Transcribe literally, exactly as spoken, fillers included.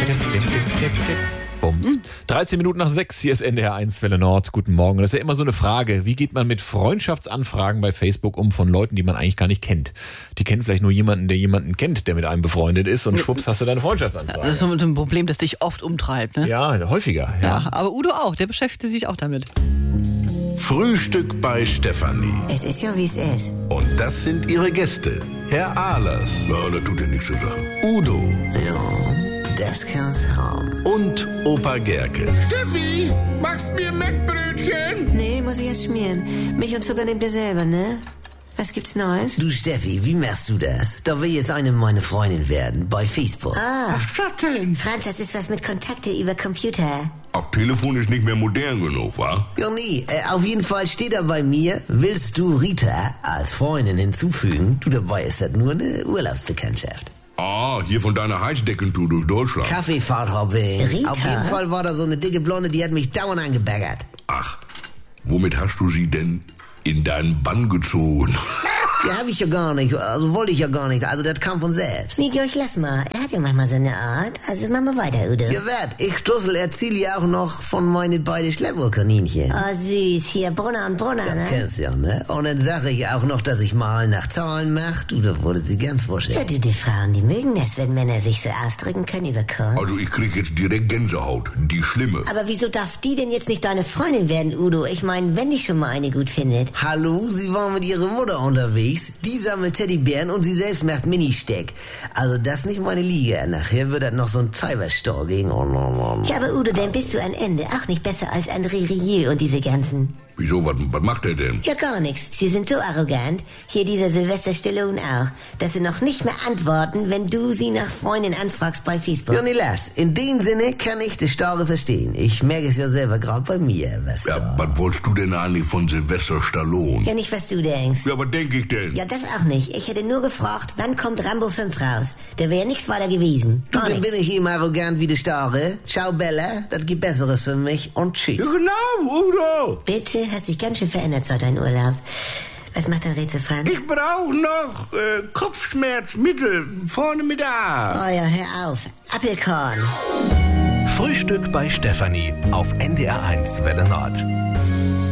Bums. dreizehn Minuten nach sechs, hier ist N D R eins Welle Nord. Guten Morgen. Das ist ja immer so eine Frage. Wie geht man mit Freundschaftsanfragen bei Facebook um von Leuten, die man eigentlich gar nicht kennt? Die kennen vielleicht nur jemanden, der jemanden kennt, der mit einem befreundet ist und schwupps hast du deine Freundschaftsanfrage. Das ist so ein Problem, das dich oft umtreibt, ne? Ja, häufiger. Ja. Ja, aber Udo auch, der beschäftigt sich auch damit. Frühstück bei Stefanie. Es ist ja, wie es ist. Und das sind ihre Gäste. Herr Ahlers. Ja, das tut ja nichts zu sagen. Udo. Ja, das kann's haben. Und Opa Gerke. Steffi, machst mir Mettbrötchen? Nee, muss ich erst schmieren. Milch und Zucker nehmt ihr selber, ne? Was gibt's Neues? Du Steffi, wie machst du das? Da will jetzt eine meiner Freundin werden, bei Facebook. Ah, Was ist das denn? Franz, das ist was mit Kontakte über Computer. Auch Telefon ist nicht mehr modern genug, wa? Ja, nee, äh, auf jeden Fall steht da bei mir, willst du Rita als Freundin hinzufügen? Du, dabei ist das nur eine Urlaubsbekanntschaft. Ah, hier von deiner Heizdeckentour durch Deutschland. Kaffeefahrt-Hobby. Rita? Auf jeden Fall war da so eine dicke Blonde, die hat mich dauernd angebaggert. Ach, womit hast du sie denn in deinen Bann gezogen? Ja, hab ich ja gar nicht, also wollte ich ja gar nicht, also das kam von selbst. Nee, Georg, lass mal. Er hat ja manchmal so eine Art. Also mach mal weiter, Udo. Ihr werdet, ich Stussel erzähle ja auch noch von meinen beiden Schleppuhrkaninchen. Oh, süß. Hier, Brunner und Brunner, Ja, ne? kennst ja, ne? Und dann sage ich auch noch, dass ich mal nach Zahlen mache. Du, da wurde sie ganz wuschig. Ja, du, die Frauen, die mögen das, wenn Männer sich so ausdrücken können über Kunst. Also ich krieg jetzt direkt Gänsehaut. Die schlimme. Aber wieso darf die denn jetzt nicht deine Freundin werden, Udo? Ich meine, wenn die schon mal eine gut findet. Hallo, sie war mit ihrer Mutter unterwegs. Die sammelt Teddybären und sie selbst macht Ministeck. Also das ist nicht meine Liga. Nachher wird das noch so ein Cyberstalking. Oh, no, no, no. Ja, aber Udo, dann bist du am Ende auch nicht besser als André Rieu und diese ganzen. Wieso, was, was macht er denn? Ja, gar nichts. Sie sind so arrogant, hier dieser Sylvester Stallone auch, dass sie noch nicht mehr antworten, wenn du sie nach Freundin anfragst bei Facebook. Ja, nee, lass. In dem Sinne kann ich das Starre verstehen. Ich merke es ja selber gerade bei mir, was Ja, da... was wolltest du denn eigentlich von Sylvester Stallone? Ja, nicht, was du denkst. Ja, was denk ich denn? Ja, das auch nicht. Ich hätte nur gefragt, wann kommt Rambo fünf raus? Da wäre nichts weiter gewesen. Du, Gar dann nichts. bin ich eben arrogant wie der Starre. Ciao, Bella. Das gibt Besseres für mich. Und tschüss. Ja, genau, Udo. Bitte, hast dich ganz schön verändert seit deinem Urlaub. Was macht dein Rätsel, Franz? Ich brauche noch äh, Kopfschmerzmittel. Vorne mit A. Oh ja, hör auf. Apfelkorn. Frühstück bei Stefanie auf N D R eins Welle Nord.